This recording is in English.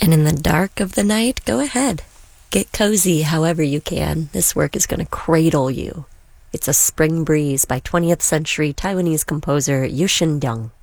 And in the dark of the night, go ahead. Get cozy however you can. This work is going to cradle you. It's a Spring Breeze by 20th century Taiwanese composer Yu Shindong.